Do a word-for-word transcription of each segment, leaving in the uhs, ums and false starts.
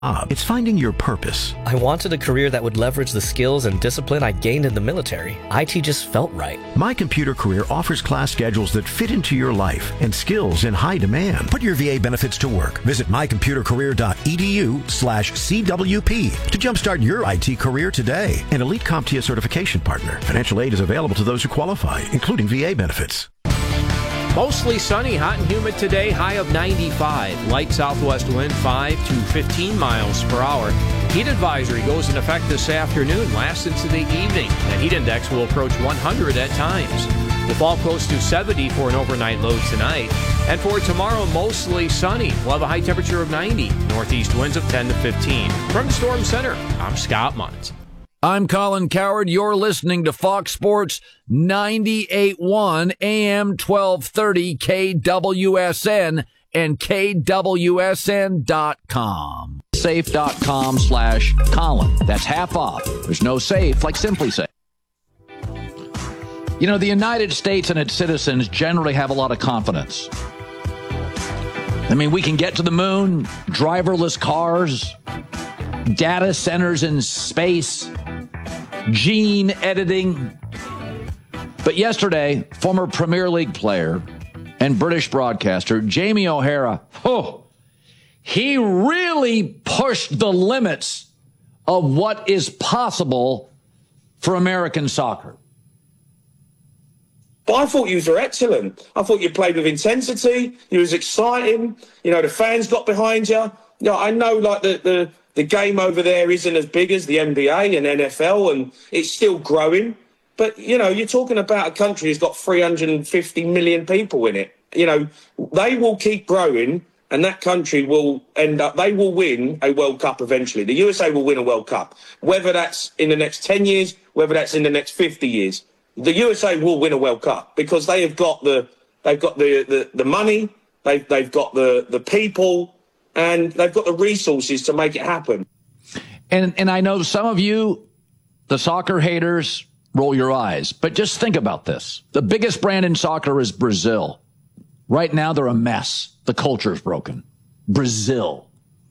It's finding your purpose. I wanted a career that would leverage the skills and discipline I gained in the military. I T just felt right. My Computer Career offers class schedules that fit into your life and skills in high demand. Put your V A benefits to work. Visit mycomputercareer.edu slash CWP to jumpstart your I T career today. An elite CompTIA certification partner. Financial aid is available to those who qualify, including V A benefits. Mostly sunny, hot and humid today, high of ninety-five. Light southwest wind five to fifteen miles per hour. Heat advisory goes in effect this afternoon, lasts into the evening. The heat index will approach one hundred at times. We'll fall close to seventy for an overnight low tonight. And for tomorrow, mostly sunny. We'll have a high temperature of ninety. Northeast winds of ten to fifteen. From the Storm Center, I'm Scott Mundt. I'm Colin Coward. You're listening to Fox Sports ninety-eight point one A M twelve thirty K W S N and K W S N dot com. Safe.com slash Colin. That's half off. There's no safe like Simply Safe. You know, the United States and its citizens generally have a lot of confidence. I mean, we can get to the moon, driverless cars, data centers in space, gene editing. But yesterday, former Premier League player and British broadcaster Jamie O'Hara, oh, he really pushed the limits of what is possible for American soccer. But I thought you were excellent. I thought you played with intensity. You was exciting. You know, the fans got behind you. You know, I know like the, the, the game over there isn't as big as the N B A and N F L, and it's still growing. But, you know, you're talking about a country that's got three hundred fifty million people in it. You know, they will keep growing, and that country will end up, they will win a World Cup eventually. The U S A will win a World Cup. Whether that's in the next ten years, whether that's in the next fifty years, the U S A will win a World Cup because they have got the, they've got the, the, the money, they've, they've got the, the people, and they've got the resources to make it happen. And and I know some of you, the soccer haters, roll your eyes. But just think about this. The biggest brand in soccer is Brazil. Right now, they're a mess. The culture is broken. Brazil.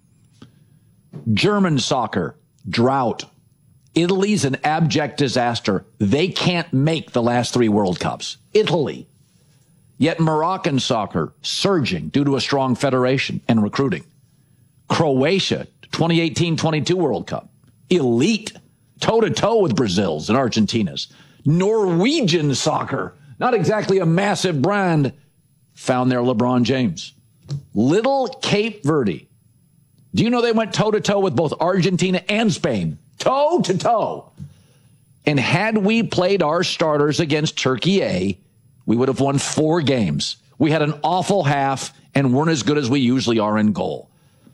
German soccer, drought. Italy's an abject disaster. They can't make the last three World Cups. Italy. Yet Moroccan soccer surging due to a strong federation and recruiting. Croatia, twenty eighteen twenty-two World Cup. Elite, toe-to-toe with Brazil's and Argentina's. Norwegian soccer, not exactly a massive brand, found their LeBron James. Little Cape Verde. Do you know they went toe-to-toe with both Argentina and Spain? Toe-to-toe. And had we played our starters against Turkey A, we would have won four games. We had an awful half and weren't as good as we usually are in goal.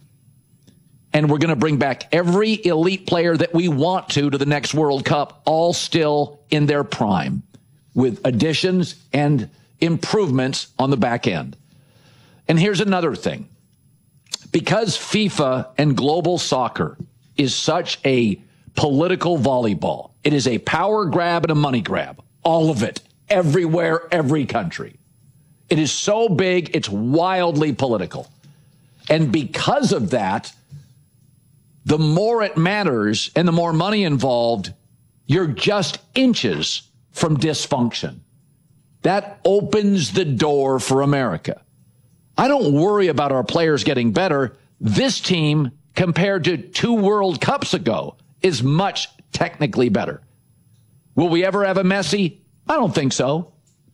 And we're going to bring back every elite player that we want to to the next World Cup, all still in their prime, with additions and improvements on the back end. And here's another thing. Because FIFA and global soccer is such a political volleyball, it is a power grab and a money grab. All of it. Everywhere, every country. It is so big, it's wildly political. And because of that, the more it matters and the more money involved, you're just inches from dysfunction. That opens the door for America. I don't worry about our players getting better. This team, compared to two World Cups ago, is much technically better. Will we ever have a Messi? I don't think so.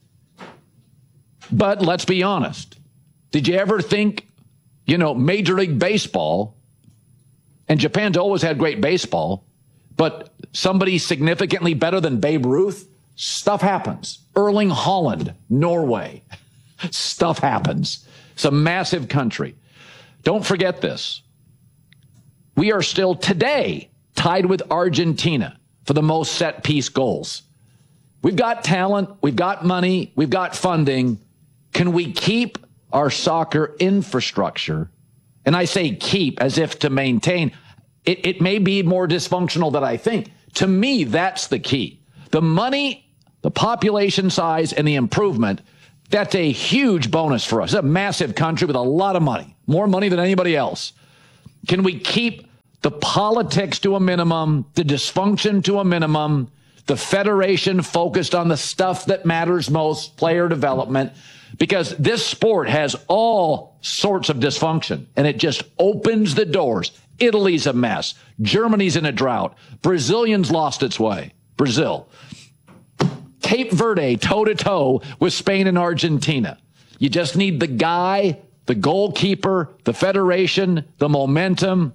But let's be honest. Did you ever think, you know, Major League Baseball, and Japan's always had great baseball, but somebody significantly better than Babe Ruth? Stuff happens. Erling Haaland, Norway. Stuff happens. It's a massive country. Don't forget this. We are still today tied with Argentina for the most set piece goals. We've got talent, we've got money, we've got funding. Can we keep our soccer infrastructure? And I say keep as if to maintain. It, it may be more dysfunctional than I think. To me, that's the key. The money, the population size, and the improvement, that's a huge bonus for us. It's a massive country with a lot of money, more money than anybody else. Can we keep the politics to a minimum, the dysfunction to a minimum, the federation focused on the stuff that matters most, player development, because this sport has all sorts of dysfunction, and it just opens the doors. Italy's a mess. Germany's in a drought. Brazilians lost its way. Brazil. Cape Verde toe-to-toe with Spain and Argentina. You just need the guy, the goalkeeper, the federation, the momentum.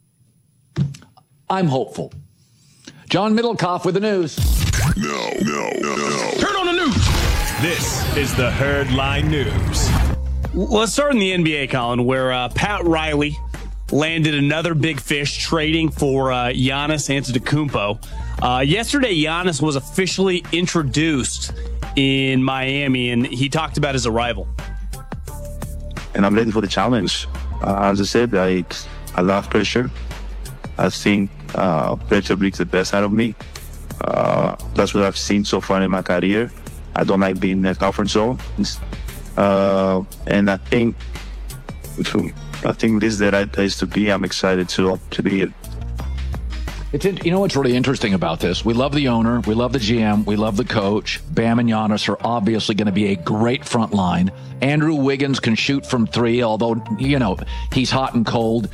I'm hopeful. John Middlecoff with the news. No, no, no, no. Turn on the news. This is the Herd Line News. Let's start in the N B A, Colin, where uh, Pat Riley landed another big fish trading for uh, Giannis Antetokounmpo. Uh, yesterday, Giannis was officially introduced in Miami, and he talked about his arrival. And I'm ready for the challenge. Uh, as I said, I, I love pressure. I think uh, pressure brings the best out of me. Uh, that's what I've seen so far in my career. I don't like being in the comfort zone. Uh, and I think I think this is the right place to be. I'm excited to, to be here. It's in, you know what's really interesting about this? We love the owner, we love the G M, we love the coach. Bam and Giannis are obviously going to be a great front line. Andrew Wiggins can shoot from three, although, you know, he's hot and cold.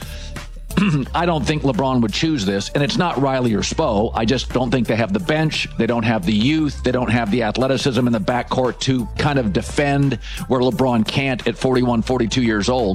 I don't think LeBron would choose this, and it's not Riley or Spo. I just don't think they have the bench. They don't have the youth. They don't have the athleticism in the backcourt to kind of defend where LeBron can't at forty-one, forty-two years old.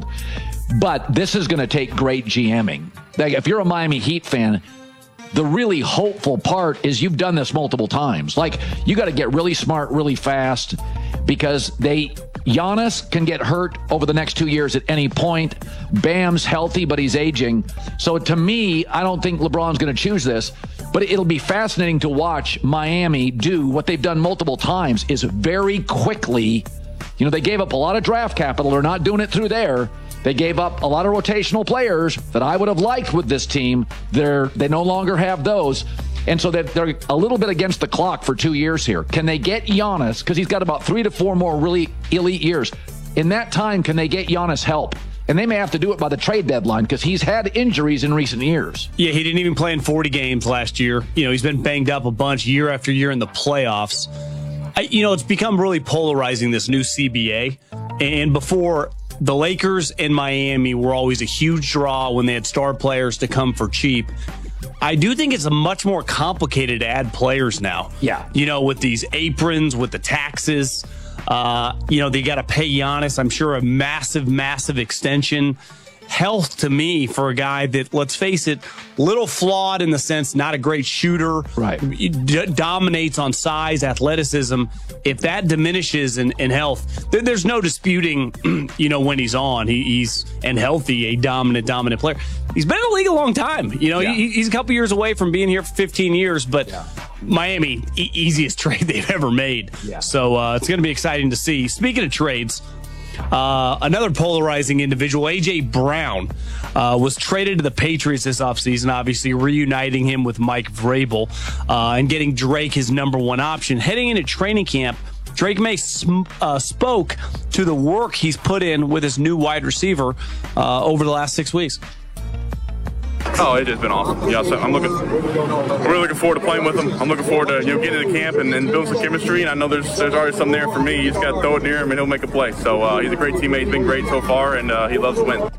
But this is going to take great GMing. Like, if you're a Miami Heat fan, the really hopeful part is you've done this multiple times. Like, you got to get really smart really fast because they Giannis can get hurt over the next two years at any point. Bam's healthy, but he's aging. So to me, I don't think LeBron's going to choose this, but it'll be fascinating to watch Miami do what they've done multiple times is very quickly. You know, they gave up a lot of draft capital. They're not doing it through there. They gave up a lot of rotational players that I would have liked with this team. They're, they no longer have those. And so they're a little bit against the clock for two years here. Can they get Giannis? Because he's got about three to four more really elite years. In that time, can they get Giannis help? And they may have to do it by the trade deadline because he's had injuries in recent years. Yeah, he didn't even play in forty games last year. You know, he's been banged up a bunch year after year in the playoffs. I, you know, it's become really polarizing, this new C B A. And before, the Lakers and Miami were always a huge draw when they had star players to come for cheap. I do think it's a much more complicated to add players now. Yeah. You know, with these aprons, with the taxes, uh, you know, they got to pay Giannis, I'm sure, a massive, massive extension. Health to me for a guy that, let's face it, little flawed in the sense, not a great shooter, right? D- dominates on size, athleticism. If that diminishes in, in health, th- there's no disputing, you know, when he's on, he, he's and healthy, a dominant, dominant player. He's been in the league a long time. You know, yeah. he, he's a couple years away from being here for fifteen years, but yeah. Miami, e- easiest trade they've ever made. Yeah. So uh, it's going to be exciting to see. Speaking of trades, Uh, another polarizing individual, A J. Brown, uh, was traded to the Patriots this offseason, obviously reuniting him with Mike Vrabel uh, and getting Drake his number one option. Heading into training camp, Drake May sm- uh, spoke to the work he's put in with his new wide receiver uh, over the last six weeks. Oh, it has been awesome. Yeah, so I'm looking, I'm really looking forward to playing with him. I'm looking forward to, you know, getting into camp and, and building some chemistry. And I know there's there's already something there for me. You just got to throw it near him and he'll make a play. So uh, he's a great teammate. He's been great so far, and uh, he loves to win.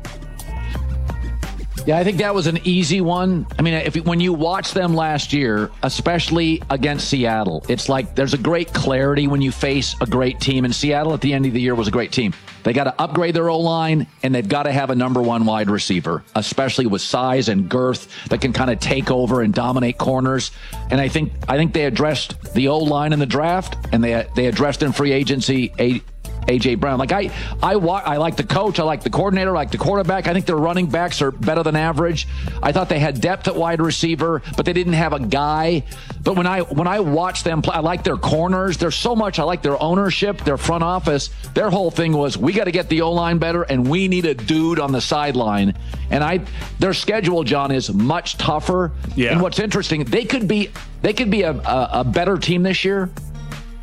Yeah, I think that was an easy one. I mean, if when you watch them last year, especially against Seattle, it's like there's a great clarity when you face a great team. And Seattle at the end of the year was a great team. They got to upgrade their O-line, and they've got to have a number one wide receiver, especially with size and girth that can kind of take over and dominate corners. And I think I think they addressed the O-line in the draft, and they they addressed in free agency a. A J. Brown. Like I, I, I like the coach. I like the coordinator. I like the quarterback. I think their running backs are better than average. I thought they had depth at wide receiver, but they didn't have a guy. But when I when I watch them play, I like their corners. There's so much. I like their ownership, their front office. Their whole thing was we got to get the O-line better, and we need a dude on the sideline. And I, their schedule, John, is much tougher. Yeah. And what's interesting, they could be they could be a, a, a better team this year.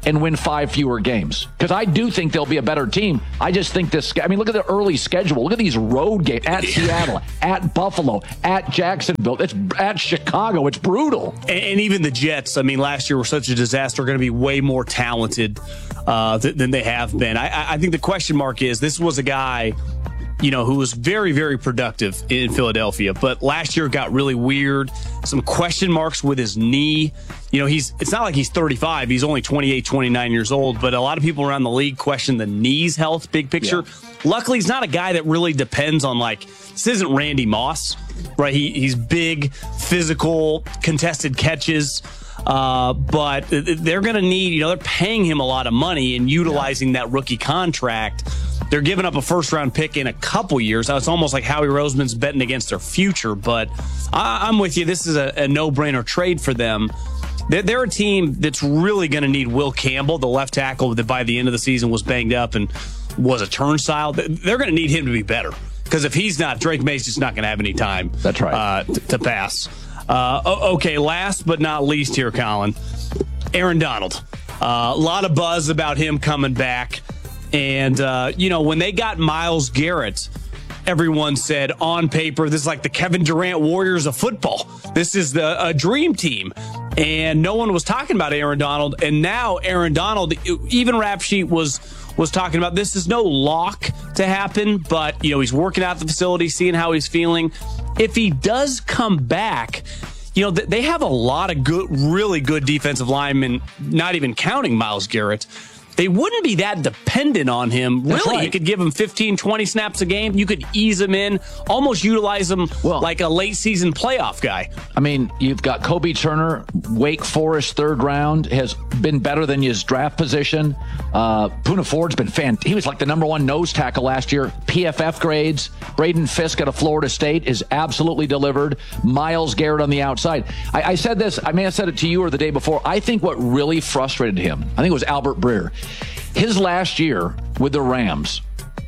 and win five fewer games. Because I do think they'll be a better team. I just think this, I mean, look at the early schedule. Look at these road games at Seattle, at Buffalo, at Jacksonville, it's at Chicago. It's brutal. And, and even the Jets, I mean, last year were such a disaster, are going to be way more talented uh, th- than they have been. I, I think the question mark is, this was a guy, you know, who was very, very productive in Philadelphia, but last year got really weird. Some question marks with his knee. You know, he's, it's not like he's thirty-five. He's only twenty-eight, twenty-nine years old, but a lot of people around the league question the knee's health, big picture. Yeah. Luckily, he's not a guy that really depends on, like, this isn't Randy Moss, right? He, he's big, physical, contested catches. Uh, but they're going to need, you know, they're paying him a lot of money and utilizing yeah. that rookie contract. They're giving up a first-round pick in a couple years. It's almost like Howie Roseman's betting against their future. But I, I'm with you. This is a, a no-brainer trade for them. They're, they're a team that's really going to need Will Campbell, the left tackle that by the end of the season was banged up and was a turnstile. They're going to need him to be better. Because if he's not, Drake May's just not going to have any time That's right. uh, t- to pass. Uh, okay, last but not least here, Colin, Aaron Donald. Uh, a lot of buzz about him coming back. And, uh, you know, when they got Myles Garrett, everyone said on paper, this is like the Kevin Durant Warriors of football. This is the a dream team. And no one was talking about Aaron Donald. And now Aaron Donald, even Rap Sheet was was talking about this is no lock to happen, but, you know, he's working out the facility, seeing how he's feeling. If he does come back, you know, they have a lot of good, really good defensive linemen, not even counting Myles Garrett. They wouldn't be that dependent on him. Really, right. You could give him fifteen, twenty snaps a game. You could ease him in, almost utilize him well, like a late season playoff guy. I mean, you've got Kobe Turner, Wake Forest, third round, has been better than his draft position. Uh, Poona Ford's been fan. He was like the number one nose tackle last year. P F F grades. Braden Fisk out of Florida State is absolutely delivered. Myles Garrett on the outside. I, I said this, I may have said it to you or the day before. I think what really frustrated him, I think it was Albert Breer. His last year with the Rams,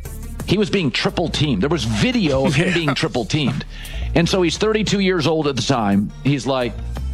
he was being triple teamed. There was video of him yeah. being triple teamed. And so he's thirty-two years old at the time. He's like,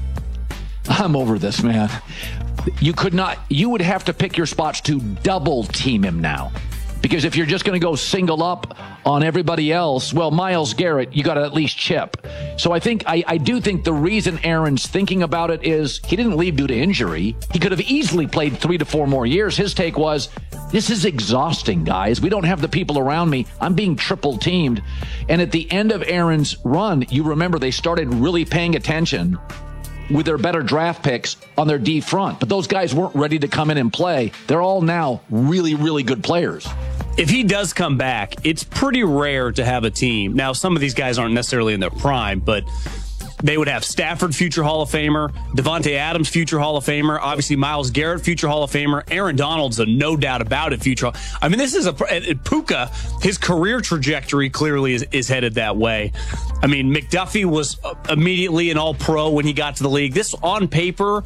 I'm over this, man. You could not, you would have to pick your spots to double team him now. Because if you're just going to go single up on everybody else, well, Myles Garrett, you got to at least chip. So I think, I, I do think the reason Aaron's thinking about it is he didn't leave due to injury. He could have easily played three to four more years. His take was, this is exhausting, guys. We don't have the people around me. I'm being triple teamed. And at the end of Aaron's run, you remember they started really paying attention with their better draft picks on their D front. But those guys weren't ready to come in and play. They're all now really, really good players. If he does come back, it's pretty rare to have a team. Now, some of these guys aren't necessarily in their prime, but they would have Stafford, future Hall of Famer, Devontae Adams, future Hall of Famer, obviously Myles Garrett, future Hall of Famer, Aaron Donald's a no doubt about it future. I mean, this is a Puka, his career trajectory clearly is, is headed that way. I mean, McDuffie was immediately an all-pro when he got to the league. This on paper,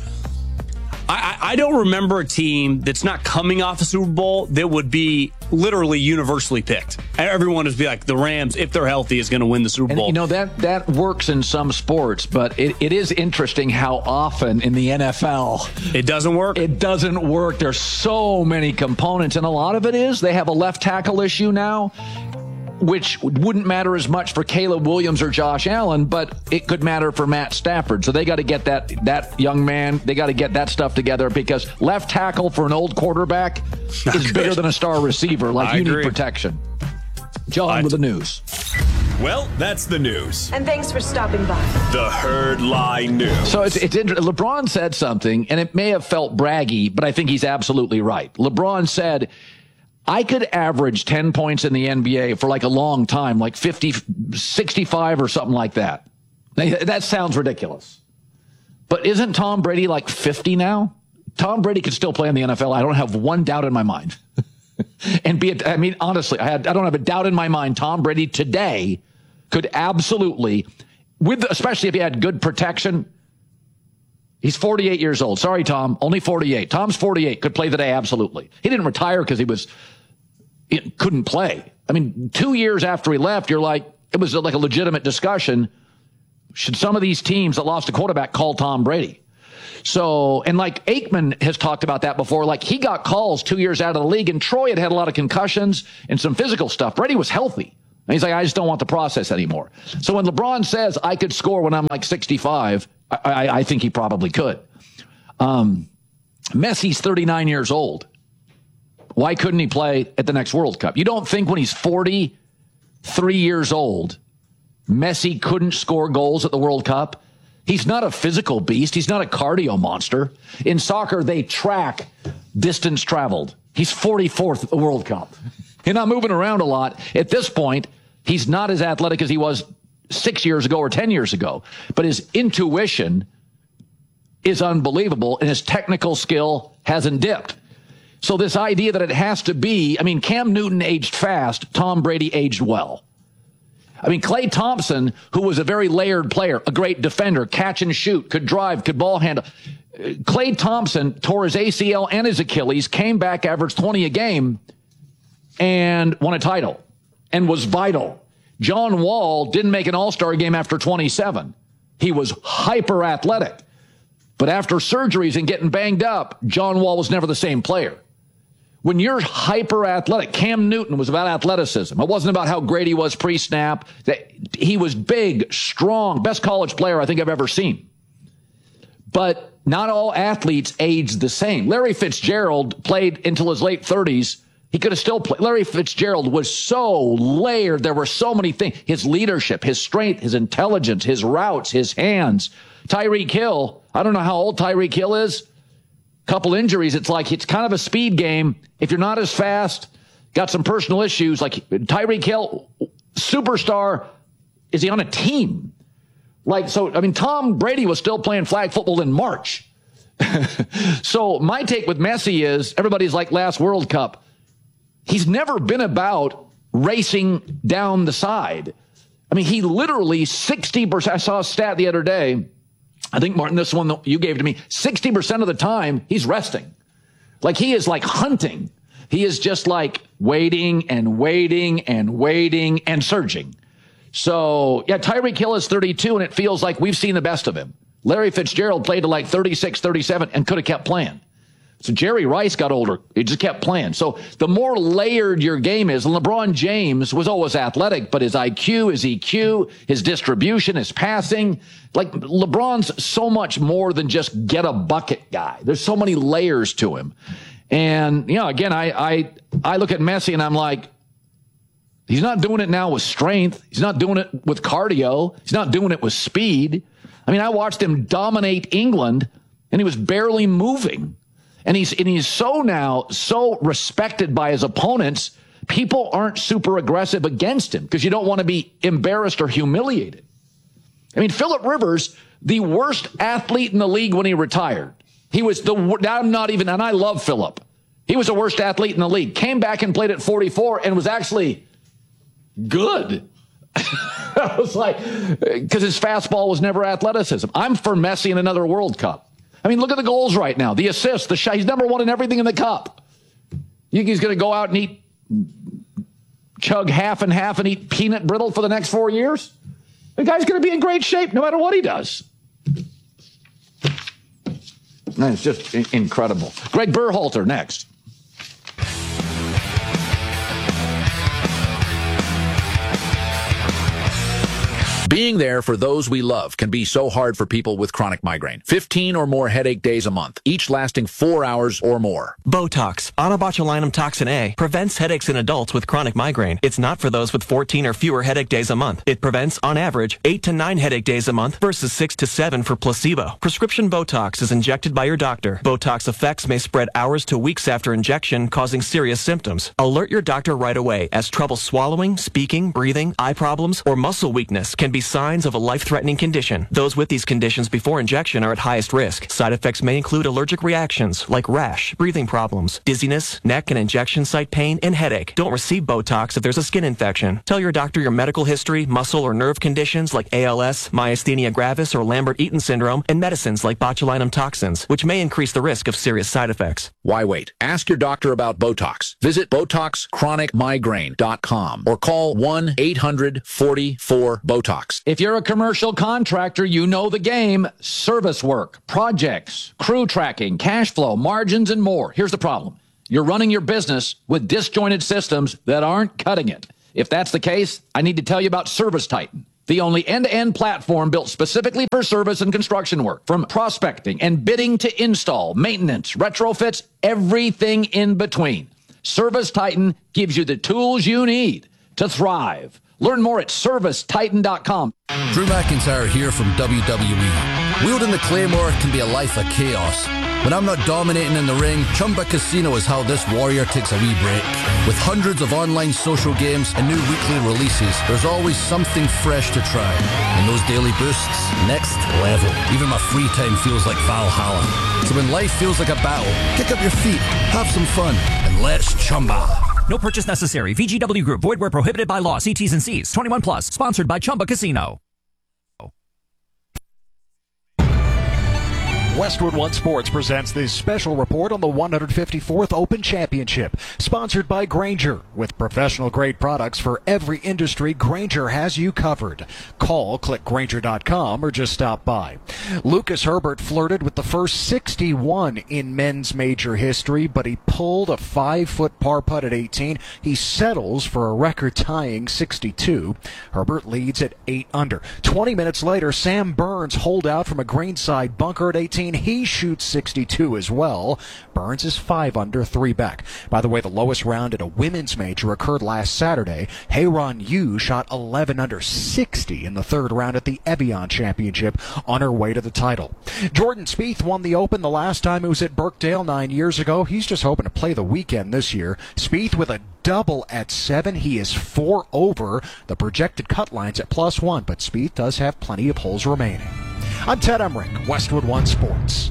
I, I don't remember a team that's not coming off a Super Bowl that would be literally universally picked. Everyone would be like, the Rams, if they're healthy, is going to win the Super Bowl. And, you know, that, that works in some sports, but it, it is interesting how often in the N F L it doesn't work. It doesn't work. There's so many components, and a lot of it is they have a left tackle issue now, which wouldn't matter as much for Caleb Williams or Josh Allen, but it could matter for Matt Stafford. So they got to get that that young man, they got to get that stuff together, because left tackle for an old quarterback Not is good. bigger than a star receiver. Like, I you agree. need protection. John I with the news. Well, that's the news. And thanks for stopping by. The Herd Line News. So it's, it's interesting. LeBron said something, and it may have felt braggy, but I think he's absolutely right. LeBron said, I could average ten points in the N B A for like a long time, like fifty, sixty-five or something like that. That sounds ridiculous. But isn't Tom Brady like fifty now? Tom Brady could still play in the N F L. I don't have one doubt in my mind. and be, a, I mean, honestly, I, had, I don't have a doubt in my mind. Tom Brady today could absolutely, with especially if he had good protection. He's forty-eight years old. Sorry, Tom, only forty-eight. Tom's forty-eight, could play the day, absolutely. He didn't retire because he was, it couldn't play. I mean, two years after he left, you're like, it was like a legitimate discussion. Should some of these teams that lost a quarterback call Tom Brady? So, and like Aikman has talked about that before, like he got calls two years out of the league, and Troy had had a lot of concussions and some physical stuff. Brady was healthy. And he's like, I just don't want the process anymore. So when LeBron says I could score when I'm like sixty-five, I, I, I think he probably could. Um, Messi's thirty-nine years old. Why couldn't he play at the next World Cup? You don't think when he's forty-three years old, Messi couldn't score goals at the World Cup? He's not a physical beast. He's not a cardio monster. In soccer, they track distance traveled. He's forty-fourth at the World Cup. He's not moving around a lot. At this point, he's not as athletic as he was six years ago or ten years ago. But his intuition is unbelievable, and his technical skill hasn't dipped. So this idea that it has to be, I mean, Cam Newton aged fast, Tom Brady aged well. I mean, Klay Thompson, who was a very layered player, a great defender, catch and shoot, could drive, could ball handle. Klay Thompson tore his A C L and his Achilles, came back, averaged twenty a game, and won a title and was vital. John Wall didn't make an all-star game after twenty-seven. He was hyper athletic. But after surgeries and getting banged up, John Wall was never the same player. When you're hyper athletic, Cam Newton was about athleticism. It wasn't about how great he was pre-snap. He was big, strong, best college player I think I've ever seen. But not all athletes age the same. Larry Fitzgerald played until his late thirties. He could have still played. Larry Fitzgerald was so layered. There were so many things. His leadership, his strength, his intelligence, his routes, his hands. Tyreek Hill, I don't know how old Tyreek Hill is. Couple injuries. It's like it's kind of a speed game. If you're not as fast, got some personal issues, like Tyreek Hill, superstar, is he on a team? Like, so, I mean, Tom Brady was still playing flag football in March. So my take with Messi is everybody's like last World Cup. He's never been about racing down the side. I mean, he literally sixty percent, I saw a stat the other day. I think, Martin, this one that you gave to me, sixty percent of the time he's resting. Like he is like hunting. He is just like waiting and waiting and waiting and surging. So, yeah, Tyreek Hill is thirty-two, and it feels like we've seen the best of him. Larry Fitzgerald played to like thirty-six, thirty-seven and could have kept playing. So Jerry Rice got older. He just kept playing. So the more layered your game is, and LeBron James was always athletic, but his I Q, his E Q, his distribution, his passing, like LeBron's so much more than just get a bucket guy. There's so many layers to him. And, you know, again, I, I, I look at Messi and I'm like, he's not doing it now with strength. He's not doing it with cardio. He's not doing it with speed. I mean, I watched him dominate England and he was barely moving. And he's and he's so now so respected by his opponents, people aren't super aggressive against him because you don't want to be embarrassed or humiliated. I mean, Phillip Rivers, the worst athlete in the league when he retired. He was the, I'm not even, and I love Phillip. He was the worst athlete in the league. Came back and played at forty-four and was actually good. I was like, because his fastball was never athleticism. I'm for Messi in another World Cup. I mean, look at the goals right now. The assists, the shot. He's number one in everything in the cup. You think he's going to go out and eat, chug half and half and eat peanut brittle for the next four years? The guy's going to be in great shape no matter what he does. Man, it's just incredible. Greg Berhalter next. Being there for those we love can be so hard for people with chronic migraine. fifteen or more headache days a month, each lasting four hours or more. Botox, onabotulinum toxin A, prevents headaches in adults with chronic migraine. It's not for those with fourteen or fewer headache days a month. It prevents, on average, eight to nine headache days a month versus six to seven for placebo. Prescription Botox is injected by your doctor. Botox effects may spread hours to weeks after injection, causing serious symptoms. Alert your doctor right away, as trouble swallowing, speaking, breathing, eye problems, or muscle weakness can be signs of a life-threatening condition. Those with these conditions before injection are at highest risk. Side effects may include allergic reactions like rash, breathing problems, dizziness, neck and injection site pain, and headache. Don't receive Botox if there's a skin infection. Tell your doctor your medical history, muscle or nerve conditions like A L S, myasthenia gravis, or Lambert-Eaton syndrome, and medicines like botulinum toxins, which may increase the risk of serious side effects. Why wait? Ask your doctor about Botox. Visit Botox Chronic Migraine dot com or call one eight hundred forty-four BOTOX. box. If you're a commercial contractor, you know the game. Service work, projects, crew tracking, cash flow, margins, and more. Here's the problem. You're running your business with disjointed systems that aren't cutting it. If that's the case, I need to tell you about Service Titan, the only end-to-end platform built specifically for service and construction work. From prospecting and bidding to install, maintenance, retrofits, everything in between. Service Titan gives you the tools you need to thrive. Learn more at service titan dot com. Drew McIntyre here from W W E. Wielding the Claymore can be a life of chaos. When I'm not dominating in the ring, Chumba Casino is how this warrior takes a wee break. With hundreds of online social games and new weekly releases, there's always something fresh to try. And those daily boosts, next level. Even my free time feels like Valhalla. So when life feels like a battle, kick up your feet, have some fun, and let's Chumba. No purchase necessary. V G W Group. Void where prohibited by law. See T's and C's. twenty-one plus. Sponsored by Chumba Casino. Westwood One Sports presents this special report on the one hundred fifty-fourth Open Championship, sponsored by Grainger. With professional-grade products for every industry, Grainger has you covered. Call, click Grainger dot com, or just stop by. Lucas Herbert flirted with the first sixty-one in men's major history, but he pulled a five-foot par putt at eighteen. He settles for a record-tying sixty-two. Herbert leads at eight under. twenty minutes later, Sam Burns holed out from a greenside bunker at eighteen. He shoots sixty-two as well. Burns is five under, three back. By the way, the lowest round at a women's major occurred last Saturday. Heyron Yu shot eleven under, sixty in the third round at the Evian Championship on her way to the title. Jordan Spieth won the Open the last time he was at Birkdale nine years ago. He's just hoping to play the weekend this year. Spieth with a double at seven. He is four over. The projected cut line's at plus one, but Spieth does have plenty of holes remaining. I'm Ted Emmerich, Westwood One Sports.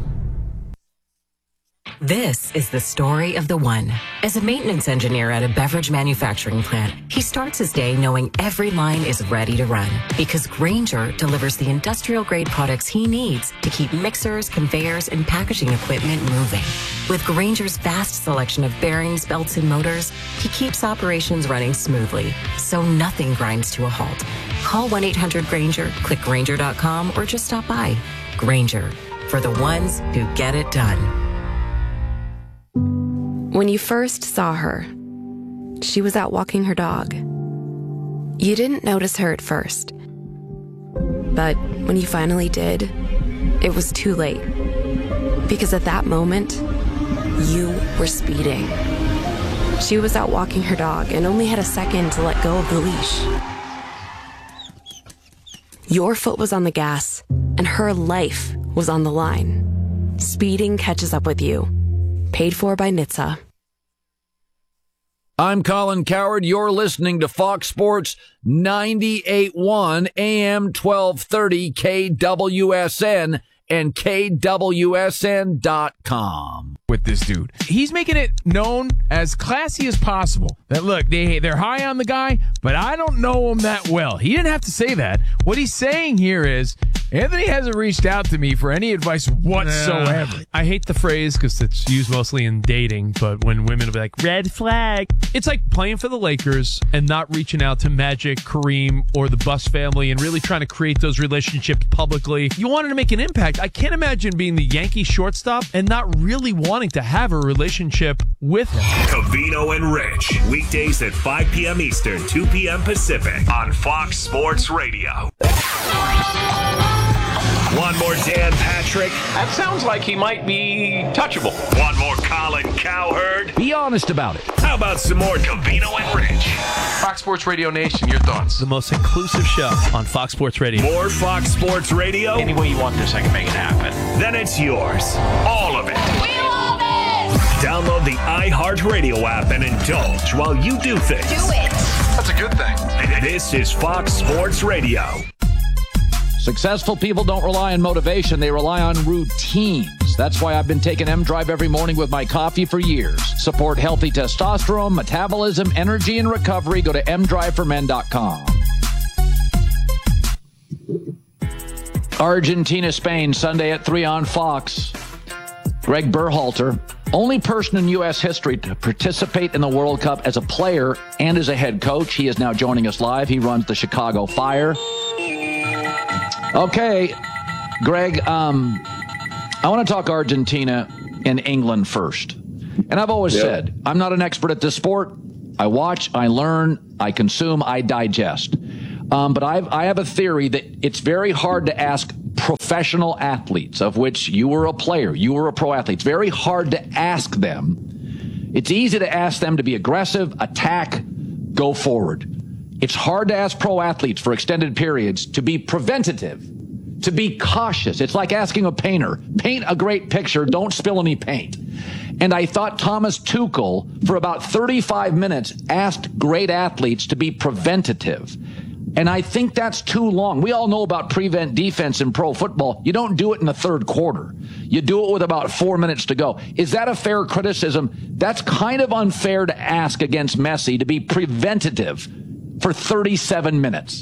This is the story of the one. As a maintenance engineer at a beverage manufacturing plant, he starts his day knowing every line is ready to run because Grainger delivers the industrial-grade products he needs to keep mixers, conveyors, and packaging equipment moving. With Grainger's vast selection of bearings, belts, and motors, he keeps operations running smoothly, so nothing grinds to a halt. Call one eight hundred Grainger, click Grainger dot com, or just stop by. Grainger, for the ones who get it done. When you first saw her, she was out walking her dog. You didn't notice her at first. But when you finally did, it was too late. Because at that moment, you were speeding. She was out walking her dog and only had a second to let go of the leash. Your foot was on the gas, and her life was on the line. Speeding catches up with you. Paid for by N H T S A. I'm Colin Coward. You're listening to Fox Sports ninety-eight point one A M twelve thirty K W S N and K W S N dot com. With this dude, he's making it known as classy as possible that look, they they're high on the guy, but I don't know him that well. He didn't have to say that. What he's saying here is Anthony hasn't reached out to me for any advice whatsoever. Uh, I hate the phrase because it's used mostly in dating, but when women will be like, red flag, it's like playing for the Lakers and not reaching out to Magic, Kareem, or the Buss family and really trying to create those relationships publicly. You wanted to make an impact. I can't imagine being the Yankee shortstop and not really wanting to have a relationship with him. Covino and Rich, weekdays at five p.m. Eastern, two p.m. Pacific on Fox Sports Radio. One more Dan Patrick. That sounds like he might be touchable. One more Colin Cowherd. Be honest about it. How about some more Covino and Rich? Fox Sports Radio Nation, your thoughts? The most inclusive show on Fox Sports Radio. More Fox Sports Radio? Any way you want this, I can make it happen. Then it's yours. All of it. We love it! Download the iHeartRadio app and indulge while you do things. Do it! That's a good thing. This is Fox Sports Radio. Successful people don't rely on motivation. They rely on routines. That's why I've been taking M-Drive every morning with my coffee for years. Support healthy testosterone, metabolism, energy, and recovery. Go to m drive for men dot com. Argentina, Spain, Sunday at three on Fox. Greg Berhalter, only person in U S history to participate in the World Cup as a player and as a head coach. He is now joining us live. He runs the Chicago Fire. Okay, Greg, um, I want to talk Argentina and England first. And I've always yep. said, I'm not an expert at this sport. I watch, I learn, I consume, I digest. Um, but I've, I have a theory that it's very hard to ask professional athletes, of which you were a player, you were a pro athlete. It's very hard to ask them. It's easy to ask them to be aggressive, attack, go forward. It's hard to ask pro athletes for extended periods to be preventative, to be cautious. It's like asking a painter, paint a great picture, don't spill any paint. And I thought Thomas Tuchel, for about thirty-five minutes, asked great athletes to be preventative. And I think that's too long. We all know about prevent defense in pro football. You don't do it in the third quarter. You do it with about four minutes to go. Is that a fair criticism? That's kind of unfair to ask against Messi to be preventative for thirty-seven minutes.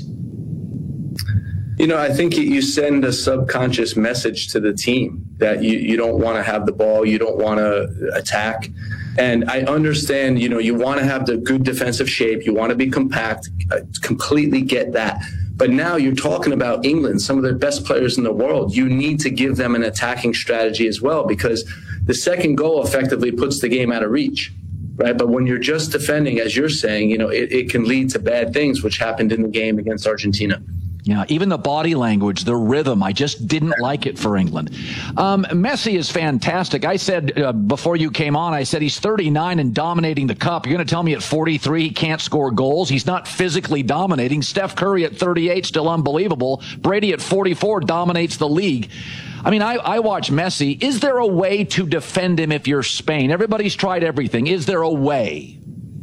You know, I think you send a subconscious message to the team that you, you don't want to have the ball, you don't want to attack. And I understand, you know, you want to have the good defensive shape, you want to be compact, I completely get that. But now you're talking about England, some of the best players in the world. You need to give them an attacking strategy as well, because the second goal effectively puts the game out of reach. Right. But when you're just defending, as you're saying, you know, it, it can lead to bad things, which happened in the game against Argentina. Yeah, even the body language, the rhythm, I just didn't like it for England. Um, Messi is fantastic. I said uh, before you came on, I said he's thirty-nine and dominating the cup. You're going to tell me at forty-three he can't score goals? He's not physically dominating. Steph Curry at thirty-eight, still unbelievable. Brady at forty-four dominates the league. I mean, I, I watch Messi. Is there a way to defend him if you're Spain? Everybody's tried everything. Is there a way?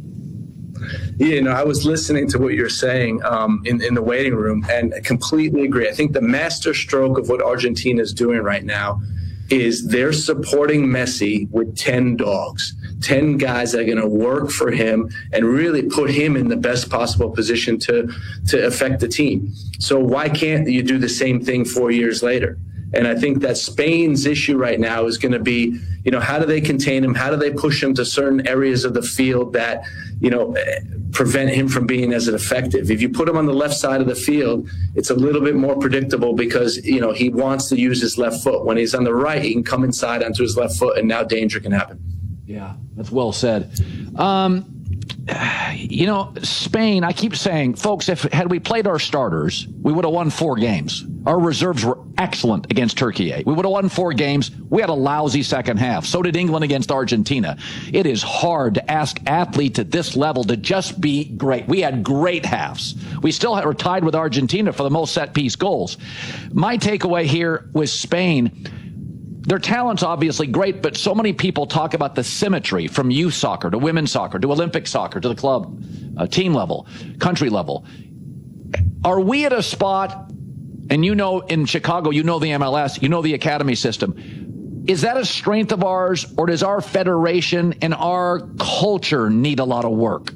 Yeah, you know, I was listening to what you're saying um, in, in the waiting room, and I completely agree. I think the master stroke of what Argentina is doing right now is they're supporting Messi with ten dogs, ten guys that are going to work for him and really put him in the best possible position to, to affect the team. So why can't you do the same thing four years later? And I think that Spain's issue right now is going to be, you know, how do they contain him? How do they push him to certain areas of the field that, you know, prevent him from being as effective? If you put him on the left side of the field, it's a little bit more predictable because, you know, he wants to use his left foot. When he's on the right, he can come inside onto his left foot, and now danger can happen. Yeah, that's well said. Um, you know, Spain, I keep saying, folks, if had we played our starters, we would have won four games. Our reserves were excellent against Turkey. We would have won four games. We had a lousy second half. So did England against Argentina. It is hard to ask athletes at this level to just be great. We had great halves. We still were tied with Argentina for the most set-piece goals. My takeaway here with Spain, their talent's obviously great, but so many people talk about the symmetry from youth soccer to women's soccer to Olympic soccer to the club, uh, team level, country level. Are we at a spot, and you know in Chicago, you know the M L S, you know the academy system, is that a strength of ours, or does our federation and our culture need a lot of work?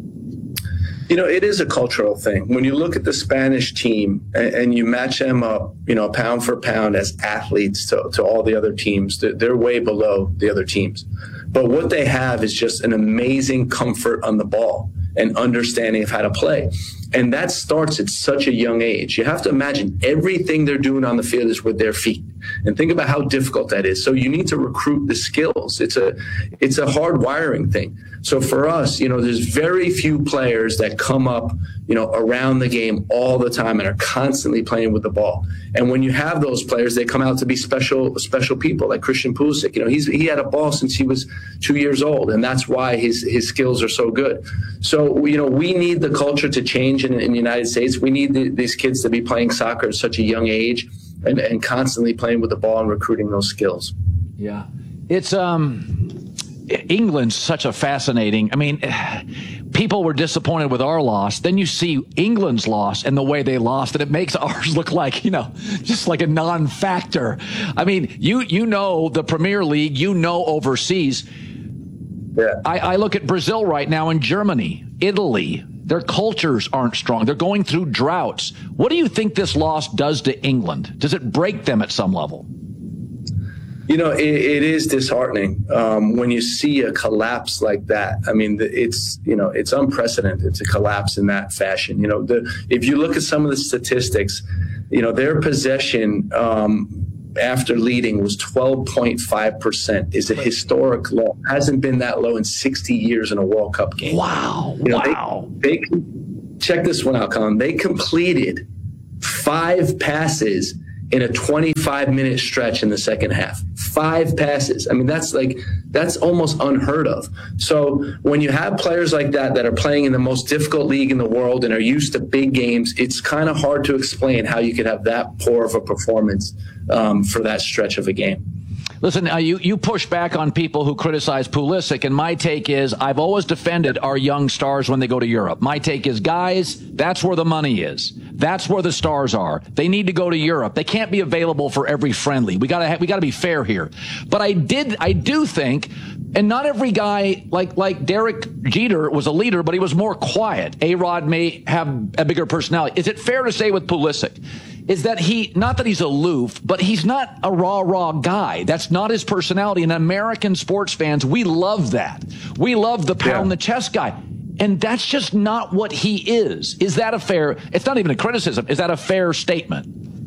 You know, it is a cultural thing. When you look at the Spanish team and, and you match them up, you know, pound for pound as athletes to, to all the other teams, they're, they're way below the other teams. But what they have is just an amazing comfort on the ball and understanding of how to play. And that starts at such a young age. You have to imagine everything they're doing on the field is with their feet. And think about how difficult that is. So you need to recruit the skills. It's a it's a hard wiring thing. So for us, you know, there's very few players that come up, you know, around the game all the time and are constantly playing with the ball. And when you have those players, they come out to be special special people, like Christian Pulisic. You know, he's he had a ball since he was two years old, and that's why his his skills are so good. So, you know, we need the culture to change in, in the United States. We need the, these kids to be playing soccer at such a young age and, and constantly playing with the ball and recruiting those skills. Yeah. It's um England's such a fascinating, I mean, people were disappointed with our loss. Then you see England's loss and the way they lost, and it makes ours look like, you know, just like a non-factor. I mean, you you know the Premier League, you know overseas. Yeah. I, I look at Brazil right now and Germany, Italy. Their cultures aren't strong. They're going through droughts. What do you think this loss does to England? Does it break them at some level? You know, it, it is disheartening um, when you see a collapse like that. I mean, it's, you know, it's unprecedented to collapse in that fashion. You know, the, if you look at some of the statistics, you know, their possession um, after leading was twelve point five percent, is a historic low. Hasn't been that low in sixty years in a World Cup game. Wow. You know, wow. They, they check this one out, Colin. They completed five passes in a twenty-five minute stretch in the second half. Five passes. I mean, that's like, that's almost unheard of. So when you have players like that that are playing in the most difficult league in the world and are used to big games, it's kind of hard to explain how you could have that poor of a performance um, for that stretch of a game. Listen, uh, you, you push back on people who criticize Pulisic, and my take is I've always defended our young stars when they go to Europe. My take is, guys, that's where the money is. That's where the stars are. They need to go to Europe. They can't be available for every friendly. We gotta ha- we gotta be fair here. But I did I do think, and not every guy like like Derek Jeter was a leader, but he was more quiet. A-Rod may have a bigger personality. Is it fair to say with Pulisic is that he, not that he's aloof, but he's not a raw, raw guy. That's not his personality. And American sports fans, we love that. We love the pound the chest guy. And that's just not what he is. Is that a fair, it's not even a criticism. Is that a fair statement?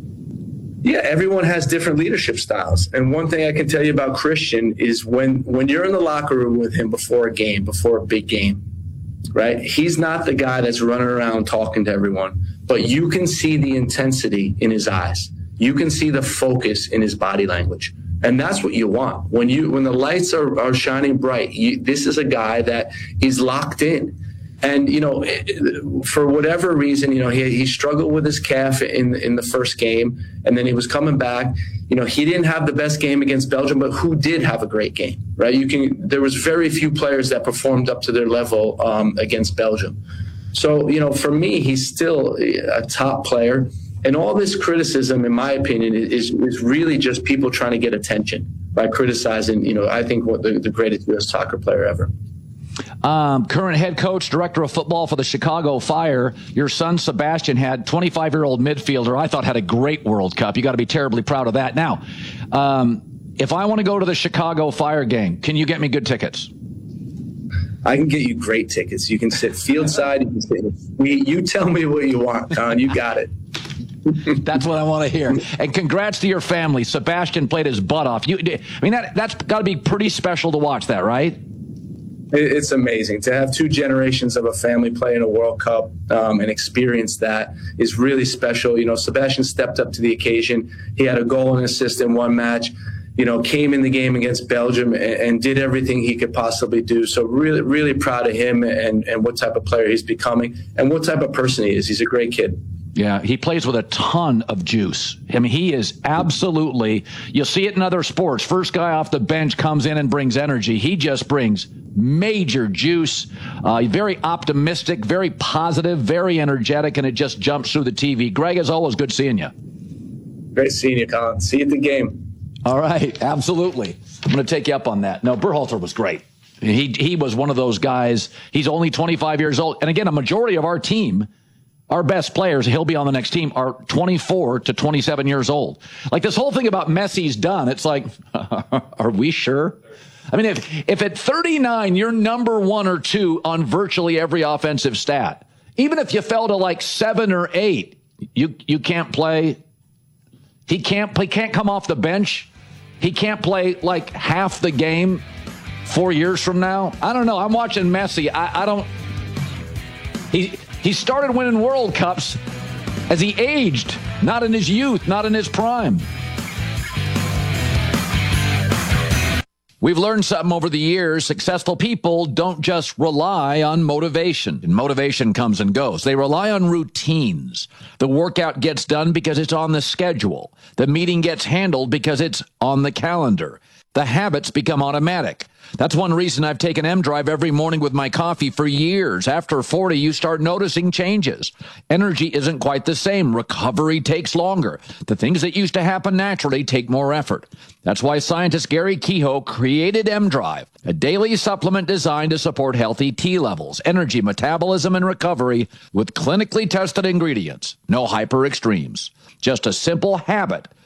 Yeah, everyone has different leadership styles. And one thing I can tell you about Christian is when, when you're in the locker room with him before a game, before a big game, right? He's not the guy that's running around talking to everyone, but you can see the intensity in his eyes. You can see the focus in his body language. And that's what you want. When you, when the lights are, are shining bright, you, this is a guy that is locked in. And, you know, for whatever reason, you know, he, he struggled with his calf in, in the first game, and then he was coming back. You know, he didn't have the best game against Belgium, but who did have a great game, right? You can, there was very few players that performed up to their level um, against Belgium. So, you know, for me, he's still a top player. And all this criticism, in my opinion, is, is really just people trying to get attention by criticizing, you know, I think what the, the greatest U S soccer player ever. Um, current head coach, director of football for the Chicago Fire. Your son, Sebastian, had twenty-five-year-old midfielder I thought had a great World Cup. You got to be terribly proud of that. Now, um, if I want to go to the Chicago Fire game, can you get me good tickets? I can get you great tickets. You can sit field side. You can sit in the suite. You tell me what you want, Con. You got it. That's what I want to hear. And congrats to your family. Sebastian played his butt off. You, I mean, that, that's got to be pretty special to watch that, right? It's amazing to have two generations of a family play in a World Cup um, and experience that is really special. You know, Sebastian stepped up to the occasion. He had a goal and assist in one match, you know, came in the game against Belgium and, and did everything he could possibly do. So really, really proud of him and, and what type of player he's becoming and what type of person he is. He's a great kid. Yeah, he plays with a ton of juice. I mean, he is absolutely, you'll see it in other sports. First guy off the bench comes in and brings energy. He just brings major juice. Uh, very optimistic, very positive, very energetic, and it just jumps through the T V. Greg, as always, good seeing you. Great seeing you, Colin. See you at the game. All right, absolutely. I'm going to take you up on that. No, Berhalter was great. He, he was one of those guys. He's only twenty-five years old. And again, a majority of our team, our best players, he'll be on the next team, are twenty-four to twenty-seven years old. Like this whole thing about Messi's done, it's like, are we sure? I mean, if, if at thirty-nine, you're number one or two on virtually every offensive stat, even if you fell to like seven or eight, you, you can't play. He can't play, can't come off the bench. He can't play like half the game four years from now. I don't know. I'm watching Messi. I, I don't, he, He started winning World Cups as he aged, not in his youth, not in his prime. We've learned something over the years. Successful people don't just rely on motivation. And motivation comes and goes. They rely on routines. The workout gets done because it's on the schedule. The meeting gets handled because it's on the calendar. The habits become automatic. That's one reason I've taken M-Drive every morning with my coffee for years. After forty, you start noticing changes. Energy isn't quite the same. Recovery takes longer. The things that used to happen naturally take more effort. That's why scientist Gary Kehoe created M-Drive, a daily supplement designed to support healthy T levels, energy, metabolism, and recovery with clinically tested ingredients. No hyper extremes. Just a simple habit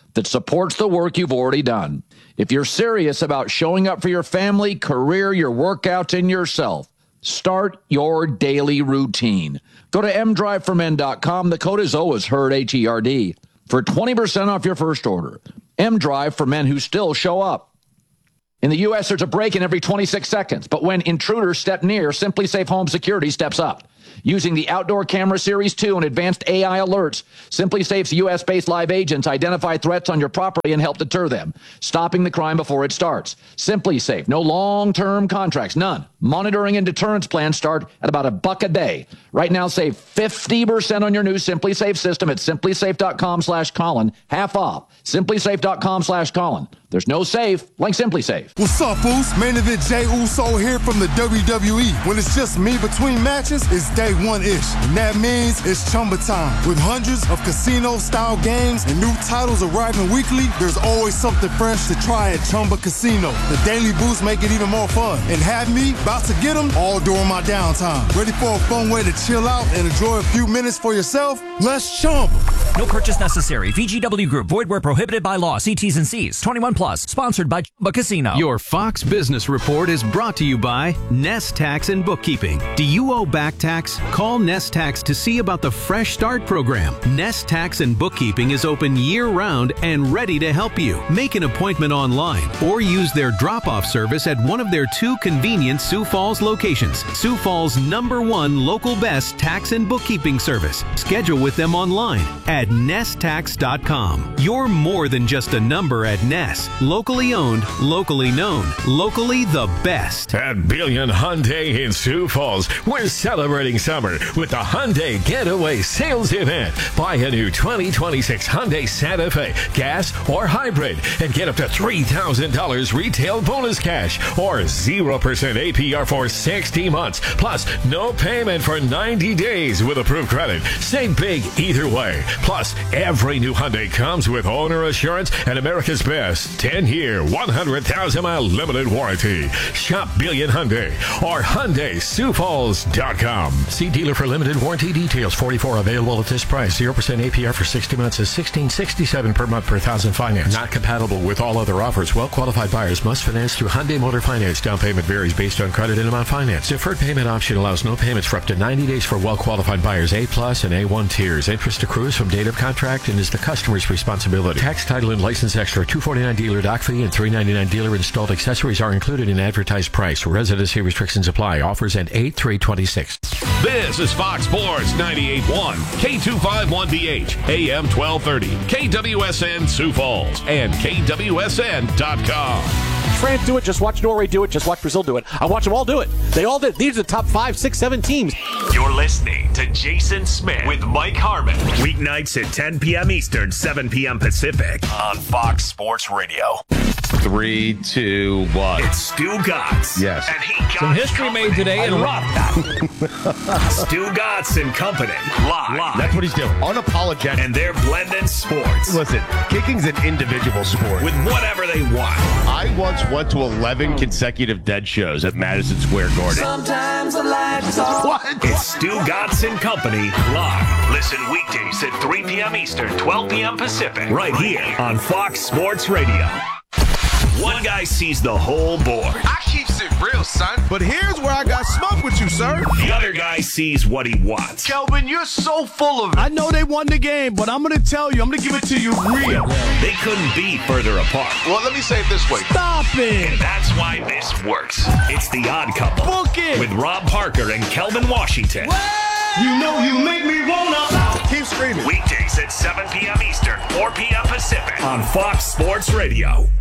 that supports the work you've already done. If you're serious about showing up for your family, career, your workouts, and yourself, start your daily routine. Go to m drive for men dot com. The code is always HERD, H E R D, for twenty percent off your first order. M-Drive for men who still show up. In the U S, there's a break-in every twenty-six seconds, but when intruders step near, Simply Safe Home Security steps up. Using the Outdoor Camera Series two and advanced A I alerts, Simply Safe's U S-based live agents identify threats on your property and help deter them, stopping the crime before it starts. Simply Safe, no long-term contracts, none. Monitoring and deterrence plans start at about a buck a day. Right now, save fifty percent on your new Simply Safe system at simply safe dot com slash Colin, half off. simply safe dot com slash Colin. There's no safe like Simply Safe. What's up, Boost? Main Event Jey Uso here from the W W E. When it's just me between matches, it's day one-ish. And that means it's Chumba time. With hundreds of casino-style games and new titles arriving weekly, there's always something fresh to try at Chumba Casino. The Daily Boost make it even more fun. And have me about to get them all during my downtime. Ready for a fun way to chill out and enjoy a few minutes for yourself? Let's Chumba. No purchase necessary. V G W Group. Void where prohibited by law. See T's and C's. twenty-one plus. Sponsored by Chumba Casino. Your Fox Business Report is brought to you by Nest Tax and Bookkeeping. Do you owe back tax? Call Nest Tax to see about the Fresh Start program. Nest Tax and Bookkeeping is open year-round and ready to help you. Make an appointment online or use their drop-off service at one of their two convenient Sioux Falls locations. Sioux Falls' number one local best tax and bookkeeping service. Schedule with them online at nest tax dot com. You're more than just a number at Nest. Locally owned, locally known, locally the best. At Billion Hyundai in Sioux Falls, we're celebrating summer with the Hyundai Getaway Sales Event. Buy a new twenty twenty-six Hyundai Santa Fe, gas or hybrid, and get up to three thousand dollars retail bonus cash or zero percent A P R for sixty months, plus no payment for ninety days with approved credit. Save big either way. Plus, every new Hyundai comes with owner assurance and America's best ten-year, one hundred thousand mile limited warranty. Shop Billion Hyundai or Hyundai Sioux Falls dot com. See dealer for limited warranty details. forty-four available at this price. zero percent A P R for sixty months is sixteen sixty-seven per month per thousand finance. Not compatible with all other offers. Well-qualified buyers must finance through Hyundai Motor Finance. Down payment varies based on credit and amount finance. Deferred payment option allows no payments for up to ninety days for well-qualified buyers. A plus and A one tiers. Interest accrues from date of contract and is the customer's responsibility. Tax, title, and license extra. two forty-nine dealer dock fee and three ninety-nine dealer installed accessories are included in advertised price. Residency restrictions apply. Offers end eight three twenty-six. This is Fox Sports ninety-eight point one, K two fifty-one B H, A M twelve thirty, K W S N Sioux Falls, and K W S N dot com. France do it, just watch Norway do it, just watch Brazil do it. I watch them all do it. They all did. These are the top five, six, seven teams. You're listening to Jason Smith with Mike Harmon. Weeknights at ten p.m. Eastern, seven p.m. Pacific on Fox Sports Radio. Three, two, one. It's Stu Gatz. Yes. And he got Some history company. made today in rock. Stu Gatz and Company. Live. Live. That's what he's doing. Unapologetic. And they're blending sports. Listen, kicking's an individual sport. With whatever they want. I once went to eleven consecutive Dead shows at Madison Square Garden. Sometimes the lights off. What? It's Stu Gatz and Company live. Listen weekdays at three p.m. Eastern, twelve p.m. Pacific. Right here on Fox Sports Radio. One guy sees the whole board. I keeps it real, son. But here's where I got smoke with you, sir. The other guy sees what he wants. Kelvin, you're so full of it. I know they won the game, but I'm going to tell you, I'm going to give it to you real. They couldn't be further apart. Well, let me say it this way. Stop it. And that's why this works. It's The Odd Couple. Book it. With Rob Parker and Kelvin Washington. You know you make me wanna. Keep screaming. Weekdays at seven p.m. Eastern, four p.m. Pacific on Fox Sports Radio.